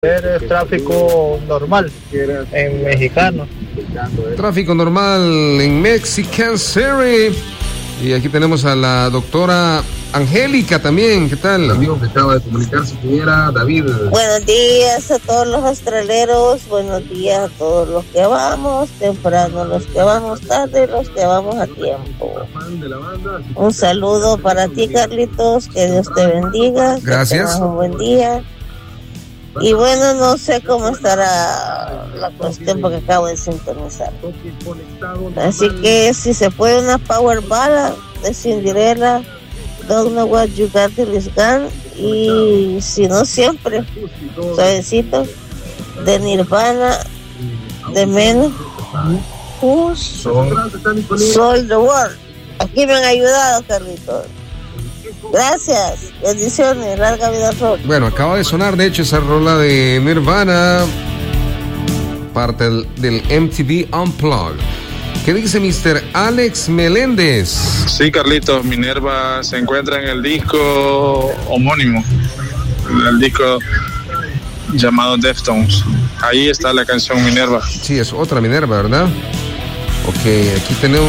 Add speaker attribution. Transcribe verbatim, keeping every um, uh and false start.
Speaker 1: Es tráfico normal en mexicano.
Speaker 2: Tráfico normal en Mexican City. Y aquí tenemos a la doctora Angélica también. ¿Qué tal?
Speaker 3: El amigo que acaba de comunicarse que era David.
Speaker 4: Buenos días a todos los australeros. Buenos días a todos los que vamos temprano, los que vamos tarde, los que vamos a tiempo. Un saludo para ti, Carlitos. Que Dios te bendiga.
Speaker 2: Gracias.
Speaker 4: Que tengas un buen día. Y bueno, no sé cómo estará la cuestión porque acabo de sintonizar. Así que si se puede una power ballad de Cinderella, Don't Know What You Got Till It's Gone, y si no siempre, suavecito, de Nirvana, de menos, Who Sold the World. Aquí me han ayudado, Carlitos. Gracias, bendiciones, larga vida rock.
Speaker 2: Bueno, acaba de sonar de hecho esa rola de Nirvana, parte del, del M T V Unplugged. ¿Qué dice mister Alex Meléndez?
Speaker 5: Sí, Carlitos, Minerva se encuentra en el disco homónimo, el disco llamado Deftones. Ahí está la canción Minerva.
Speaker 2: Sí, es otra Minerva, ¿verdad? Ok, aquí tenemos